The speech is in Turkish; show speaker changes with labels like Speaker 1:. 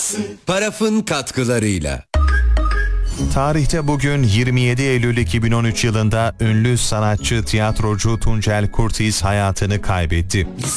Speaker 1: Paraf'ın katkılarıyla.
Speaker 2: Tarihte bugün 27 Eylül 2013 yılında ünlü sanatçı, tiyatrocu Tuncel Kurtiz hayatını kaybetti.